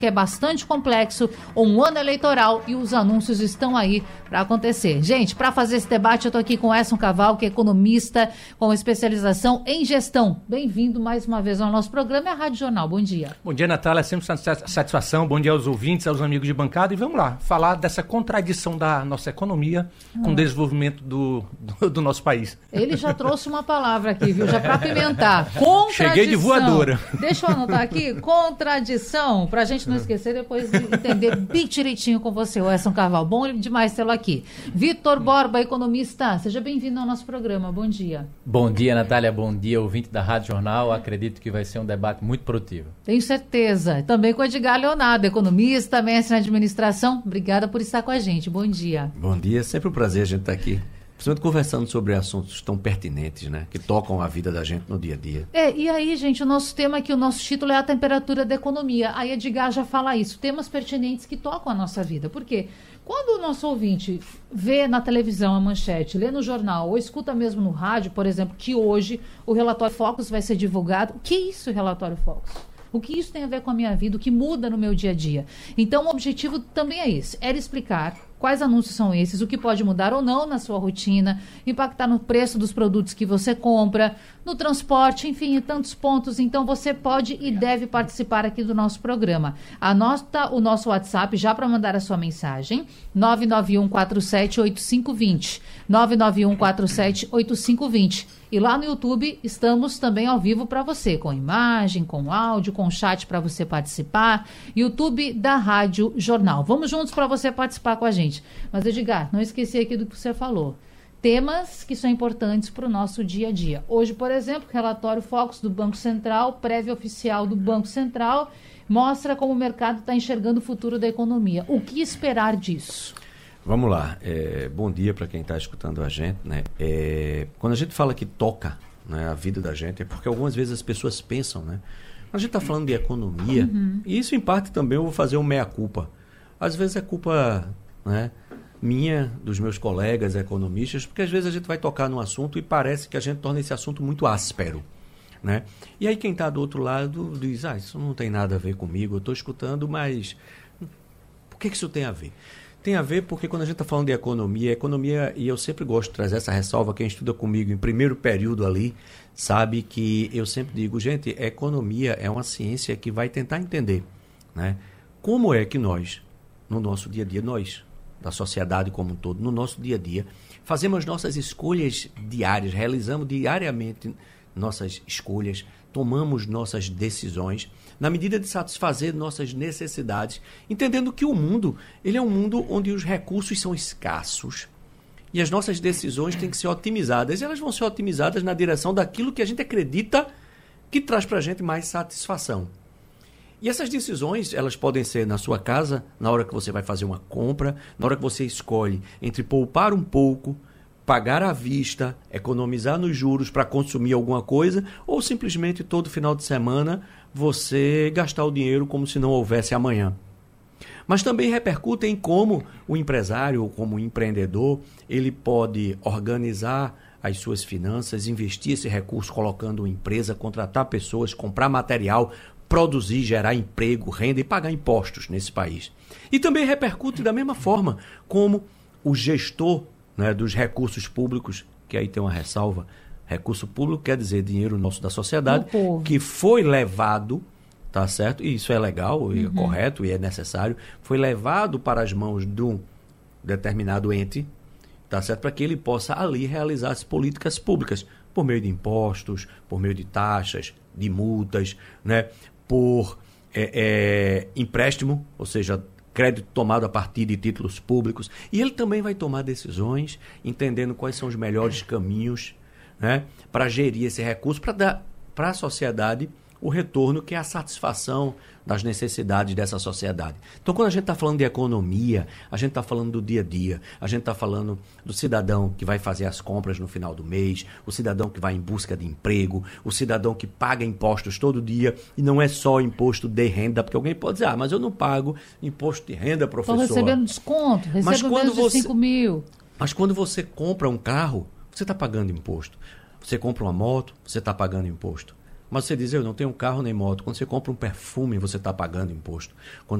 que é bastante complexo, um ano eleitoral e os anúncios estão aí para acontecer. Gente, para fazer esse debate, eu estou aqui com Edson Caval, que é economista com especialização em gestão. Bem-vindo mais uma vez ao nosso programa e à Rádio Jornal. Bom dia. Bom dia, Natália. É sempre uma satisfação. Bom dia aos ouvintes, aos amigos de bancada. E vamos lá, falar dessa contradição da nossa economia com o desenvolvimento do nosso país. Ele já trouxe uma palavra aqui, viu? Já para apimentar. Contradição. Cheguei de voadora. Deixa eu anotar aqui. Contradição, para a gente não esquecer depois de entender bem direitinho com você, o Edson Caval. Bom demais tê-lo aqui. Vitor Borba, economista, seja bem-vindo ao nosso programa. Bom dia. Bom dia, Natália. Bom dia, ouvinte da Rádio Jornal. Acredito que vai ser um debate muito produtivo. Tenho certeza. Também com o Edgar Leonardo, economista, mestre em administração. Obrigada por estar com a gente. Bom dia. Bom dia. Sempre um prazer a gente estar aqui. Principalmente conversando sobre assuntos tão pertinentes, né? Que tocam a vida da gente no dia a dia. E aí, gente, o nosso tema aqui, o nosso título é a temperatura da economia. Aí Edgar já fala isso, temas pertinentes que tocam a nossa vida. Por quê? Quando o nosso ouvinte vê na televisão a manchete, lê no jornal ou escuta mesmo no rádio, por exemplo, que hoje o relatório Focus vai ser divulgado. O que é isso, o relatório Focus? O que isso tem a ver com a minha vida? O que muda no meu dia a dia? Então, o objetivo também é esse. Era explicar quais anúncios são esses, o que pode mudar ou não na sua rotina, impactar no preço dos produtos que você compra, no transporte, enfim, em tantos pontos. Então, você pode e deve participar aqui do nosso programa. Anota o nosso WhatsApp já para mandar a sua mensagem, 991478520, 991478520. E lá no YouTube estamos também ao vivo para você, com imagem, com áudio, com chat para você participar. YouTube da Rádio Jornal. Vamos juntos para você participar com a gente. Mas, Edgar, não esqueci aqui do que você falou. Temas que são importantes para o nosso dia a dia. Hoje, por exemplo, o relatório Focus do Banco Central, prévia oficial do Banco Central, mostra como o mercado está enxergando o futuro da economia. O que esperar disso? Vamos lá. Bom dia para quem está escutando a gente, né? Quando a gente fala que toca, né, a vida da gente, é porque algumas vezes as pessoas pensam, né? Quando a gente está falando de economia, e isso em parte também eu vou fazer um meia-culpa. Às vezes é culpa, né, minha, dos meus colegas economistas, porque às vezes a gente vai tocar num assunto e parece que a gente torna esse assunto muito áspero, né? E aí quem está do outro lado diz, isso não tem nada a ver comigo, eu estou escutando, mas por que isso tem a ver? Tem a ver porque quando a gente está falando de economia, e eu sempre gosto de trazer essa ressalva, quem estuda comigo em primeiro período ali, sabe que eu sempre digo, gente, a economia é uma ciência que vai tentar entender, né, como é que nós, no nosso dia a dia, nós, da sociedade como um todo, no nosso dia a dia, fazemos nossas escolhas diárias, realizamos diariamente nossas escolhas, tomamos nossas decisões na medida de satisfazer nossas necessidades, entendendo que o mundo, ele é um mundo onde os recursos são escassos e as nossas decisões têm que ser otimizadas. E elas vão ser otimizadas na direção daquilo que a gente acredita que traz para a gente mais satisfação. E essas decisões, elas podem ser na sua casa, na hora que você vai fazer uma compra, na hora que você escolhe entre poupar um pouco, pagar à vista, economizar nos juros para consumir alguma coisa, ou simplesmente todo final de semana você gastar o dinheiro como se não houvesse amanhã. Mas também repercute em como o empresário ou como o empreendedor, ele pode organizar as suas finanças, investir esse recurso colocando uma empresa, contratar pessoas, comprar material, produzir, gerar emprego, renda e pagar impostos nesse país. E também repercute da mesma forma como o gestor, né, dos recursos públicos, que aí tem uma ressalva, recurso público quer dizer dinheiro nosso da sociedade, que foi levado, tá certo? E isso é legal, e é correto, e é necessário, foi levado para as mãos de um determinado ente, tá certo? Para que ele possa ali realizar as políticas públicas, por meio de impostos, por meio de taxas, de multas, né? Por empréstimo, ou seja, crédito tomado a partir de títulos públicos. E ele também vai tomar decisões, entendendo quais são os melhores caminhos, né, para gerir esse recurso, para dar para a sociedade o retorno que é a satisfação das necessidades dessa sociedade. Então, quando a gente está falando de economia, a gente está falando do dia a dia, a gente está falando do cidadão que vai fazer as compras no final do mês, o cidadão que vai em busca de emprego, o cidadão que paga impostos todo dia, e não é só imposto de renda, porque alguém pode dizer, mas eu não pago imposto de renda, professor. Estou recebendo desconto, recebo menos de 5 mil. Mas quando você compra um carro, você está pagando imposto. Você compra uma moto, você está pagando imposto. Mas você diz, eu não tenho carro nem moto. Quando você compra um perfume, você está pagando imposto. Quando